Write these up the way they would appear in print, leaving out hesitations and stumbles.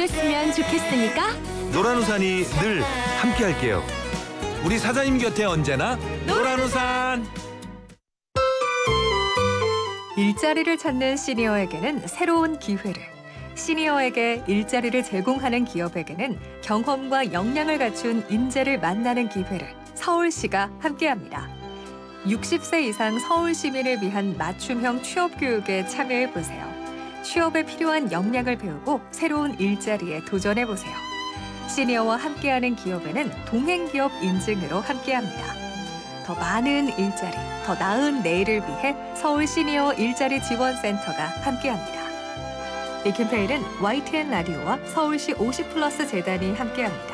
했으면 좋겠으니까 노란우산이 늘 함께할게요. 우리 사장님 곁에 언제나 노란우산. 일자리를 찾는 시니어에게는 새로운 기회를, 시니어에게 일자리를 제공하는 기업에게는 경험과 역량을 갖춘 인재를 만나는 기회를 서울시가 함께합니다. 60세 이상 서울 시민을 위한 맞춤형 취업 교육에 참여해 보세요. 취업에 필요한 역량을 배우고 새로운 일자리에 도전해 보세요. 시니어와 함께하는 기업에는 동행기업 인증으로 함께합니다. 더 많은 일자리, 더 나은 내일을 위해 서울 시니어 일자리 지원센터가 함께합니다. 이 캠페인은 YTN 라디오와 서울시 50플러스 재단이 함께합니다.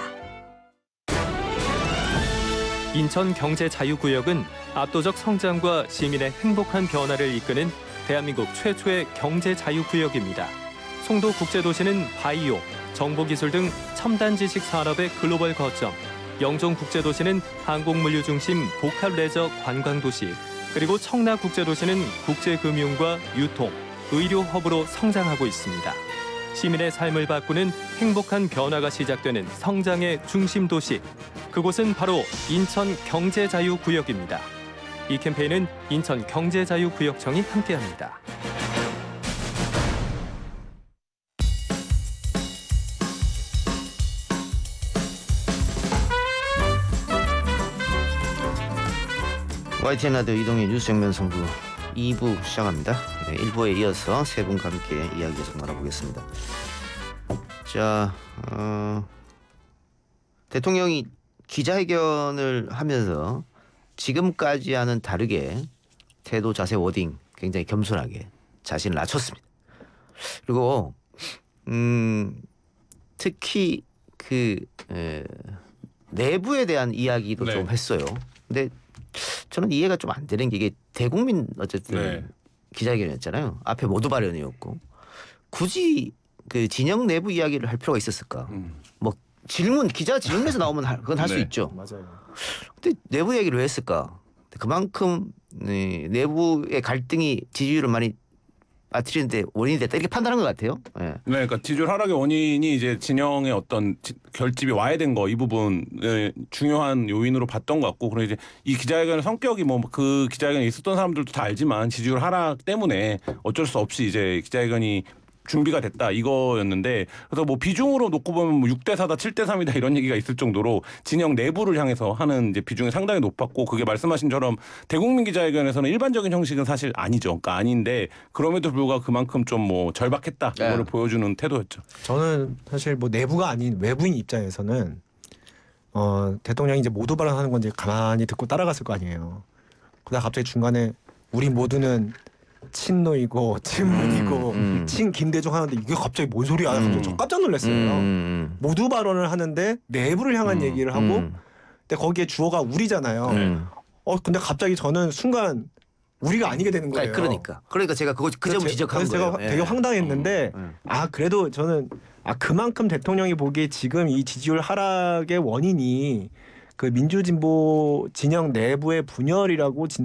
인천 경제자유구역은 압도적 성장과 시민의 행복한 변화를 이끄는 대한민국 최초의 경제자유구역입니다. 송도국제도시는 바이오, 정보기술 등 첨단 지식 산업의 글로벌 거점, 영종국제도시는 항공물류 중심 복합레저 관광도시, 그리고 청라국제도시는 국제금융과 유통, 의료 허브로 성장하고 있습니다. 시민의 삶을 바꾸는 행복한 변화가 시작되는 성장의 중심 도시, 그곳은 바로 인천 경제자유구역입니다. 이 캠페인은 인천 경제자유구역청이 함께합니다. YTN 라디오 이동희 뉴스 정면 성부 2부 시작합니다. 네, 1부에 이어서 세 분과 함께 이야기 계속 나눠보겠습니다. 자, 대통령이 기자회견을 하면서 지금까지와는 다르게 태도, 자세, 워딩 굉장히 겸손하게 자신을 낮췄습니다. 그리고 특히 그 내부에 대한 이야기도 좀 했어요. 근데 저는 이해가 좀 안 되는 게 이게 대국민 어쨌든 기자회견이었잖아요. 앞에 모두 발언이었고 굳이 그 진영 내부 이야기를 할 필요가 있었을까? 뭐 질문 기자 질문에서 나오면 그건 할 수 있죠. 맞아요. 근데 내부 얘기를 왜 했을까? 그만큼 내부의 갈등이 지지율을 많이 빠뜨리는데 원인이 됐다 이렇게 판단한 것 같아요. 네. 네, 그러니까 지지율 하락의 원인이 이제 진영의 어떤 결집이 와야 된 거 이 부분을 중요한 요인으로 봤던 것 같고, 그리고 이제 이 기자회견의 성격이 뭐 그 기자회견에 있었던 사람들도 다 알지만 지지율 하락 때문에 어쩔 수 없이 이제 기자회견이 준비가 됐다 이거였는데, 그래서 뭐 비중으로 놓고 보면 뭐 6대 4다 7대 3이다 이런 얘기가 있을 정도로 진영 내부를 향해서 하는 이제 비중이 상당히 높았고, 그게 말씀하신 처럼 대국민 기자회견에서는 일반적인 형식은 사실 아니죠. 그러니까 아닌데 그럼에도 불구하고 그만큼 좀 뭐 절박했다 이거를 보여주는 태도였죠. 저는 사실 뭐 내부가 아닌 외부인 입장에서는 대통령이 이제 모두 발언하는 건 이제 가만히 듣고 따라갔을 거 아니에요. 그러다 갑자기 중간에 우리 모두는 친노이고 친문이고 친 김대중 하는데 이게 갑자기 뭔 소리야? 저 깜짝 놀랐어요. 모두 발언을 하는데 내부를 향한 얘기를 하고, 근데 거기에 주어가 우리잖아요. 근데 갑자기 저는 순간 우리가 아니게 되는 거예요. 그러니까 제가 그 점을 지적한 거예요. 그래서 제가 되게 황당했는데 그래도 저는 그만큼 대통령이 보기에 지금 이 지지율 하락의 원인이 그 민주진보 진영 내부의 분열이라고